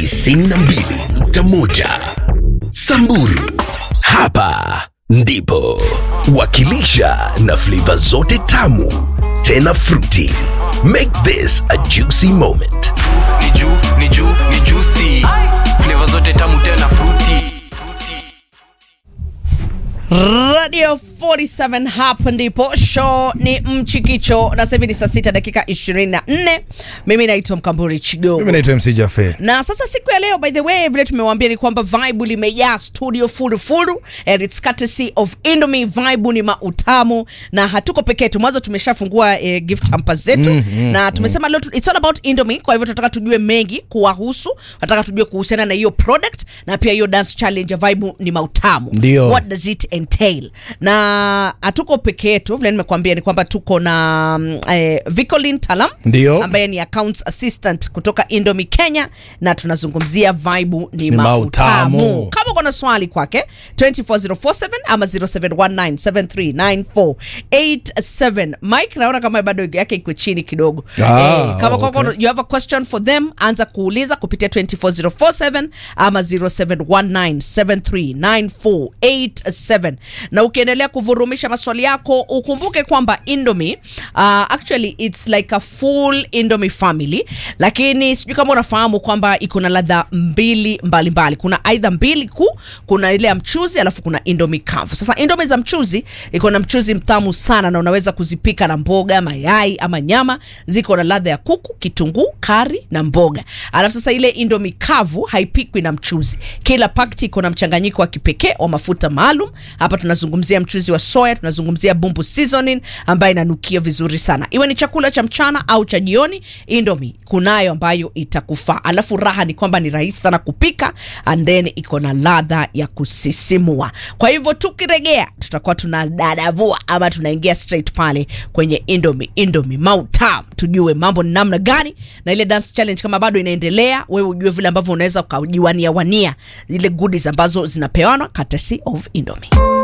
92.1 Samburu. Hapa ndipo wakilisha na flavor zote tamu tena fruity. Make this a juicy moment. Ni juicy. Flavor zote tamu tena fruity. Radio 47 hapa ndipo show ni mchikicho na sasa hivi ni saa 6 dakika 24. Mimi naitwa Mkamburi Chigogo. Mimi naitwa MC Jaffe. Na sasa siku ya leo by the way vile tumewaambia ni kwamba vibe limejaa studio full and it's courtesy of Indomie. Vibe ni mautamu na hatuko peke yetu. Mwanzo tumeshafungua gift hampers zetu na tumesema leo it's all about Indomie. Kwa hivyo tunataka tujue mengi kuwahusu, tunataka tujue kuhusiana na hiyo product na pia hiyo dance challenge. Vibe ni mautamu. Ndio. What does it entail? Na hatuko peke yetu, vile nimekuambia ni kwamba tuko na Vicolin Talam. Ndio. Ambaye ni accounts assistant kutoka Indomie Kenya na tunazungumzia vibe ni mautamu. Kama uko na swali kwake 24047 ama 0719739487. Mike naona kama bado yake iko chini kidogo. Kama okay. You have a question for them, anza kuuliza kupitia 24047 ama 0719739487. Na ukiendelea kuvurumisha maswali yako ukumbuke kwamba Indomie actually it's like a full Indomie family, lakini sijui kama unafahamu kwamba iko na ladha mbalimbali. Kuna aidha mbili kuu, kuna ile ya mchuzi alafu kuna Indomie kavu. Sasa Indomie za mchuzi iko na mchuzi mtamu sana na unaweza kuzipika na mboga, mayai ama nyama. Ziko na ladha ya kuku, kitunguu, kari na mboga. Alafu sasa ile Indomie kavu haipikwi na mchuzi. Kila pakiti iko na mchanganyiko wa kipekee wa mafuta maalum. Hapa tunazungumzia mchuzi wa soya, tunazungumzia bumbu seasoning ambayo inanukia vizuri sana. Iwe ni chakula cha mchana au cha jioni, Indomie kunayo ambayo itakufaa. Alafu raha ni kwamba ni rahisi sana kupika and then iko na ladha ya kusisimua. Kwa hivyo tukiregea tutakuwa tunadadavua ama tunaingia straight pale kwenye Indomie mautamu. Tujue mambo ni namna gani na ile dance challenge kama bado inaendelea. Wewe ujue vile ambavyo unaweza ukajiwania ile goodies ambazo zinapewanwa courtesy of Indomie.